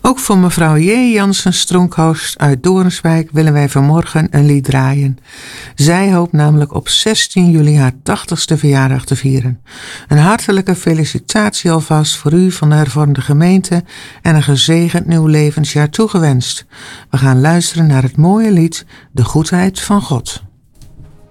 Ook voor mevrouw J. Jansen-Stronkhorst uit Doornswijk willen wij vanmorgen een lied draaien. Zij hoopt namelijk op 16 juli haar 80ste verjaardag te vieren. Een hartelijke felicitatie alvast voor u van de hervormde gemeente en een gezegend nieuw levensjaar toegewenst. We gaan luisteren naar het mooie lied De Goedheid van God.